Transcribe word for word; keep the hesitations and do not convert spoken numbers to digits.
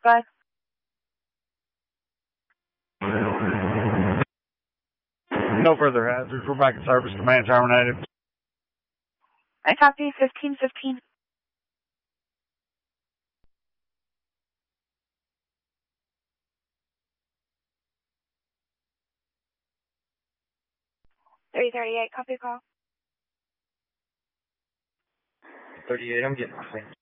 five. No further hazards. We're back in service. Command terminated. I copy fifteen fifteen. three thirty-eight, copy call. thirty-eight, I'm getting my thing.